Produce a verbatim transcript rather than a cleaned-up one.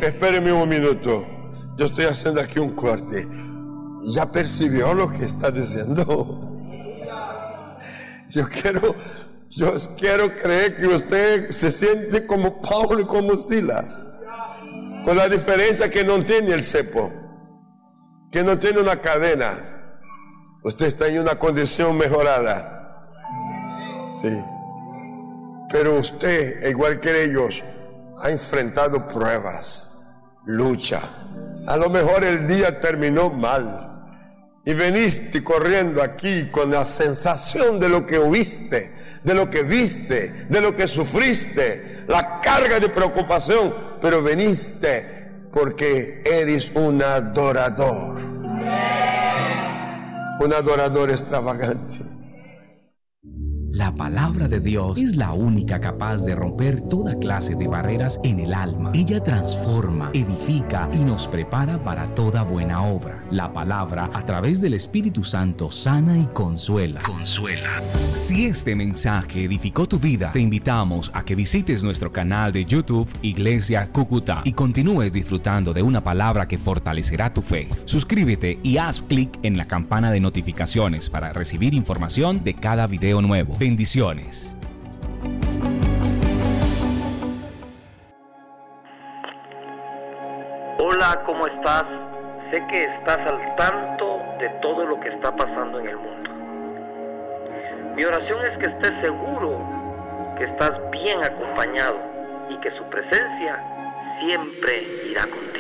espéreme un minuto. Yo estoy haciendo aquí un corte. ¿Ya percibió lo que está diciendo? Yo quiero, yo quiero creer que usted se siente como Pablo y como Silas, con la diferencia que no tiene el cepo, que no tiene una cadena. Usted está en una condición mejorada. Sí. Pero usted, igual que ellos, ha enfrentado pruebas, lucha. A lo mejor el día terminó mal y veniste corriendo aquí con la sensación de lo que oíste, de lo que viste, de lo que sufriste, la carga de preocupación, pero veniste porque eres un adorador, un adorador extravagante. La palabra de Dios es la única capaz de romper toda clase de barreras en el alma. Ella transforma, edifica y nos prepara para toda buena obra. La palabra, a través del Espíritu Santo, sana y consuela. Consuela. Si este mensaje edificó tu vida, te invitamos a que visites nuestro canal de YouTube, Iglesia Cúcuta, y continúes disfrutando de una palabra que fortalecerá tu fe. Suscríbete y haz clic en la campana de notificaciones para recibir información de cada video nuevo. Bendiciones. Hola, ¿cómo estás? Sé que estás al tanto de todo lo que está pasando en el mundo. Mi oración es que estés seguro que estás bien acompañado y que su presencia siempre irá contigo.